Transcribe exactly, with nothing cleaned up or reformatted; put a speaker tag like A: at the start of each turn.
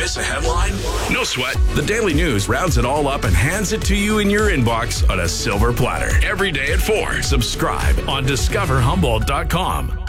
A: Miss a headline? No sweat. The Daily News rounds it all up and hands it to you in your inbox on a silver platter. Every day at four. Subscribe on discover humboldt dot com.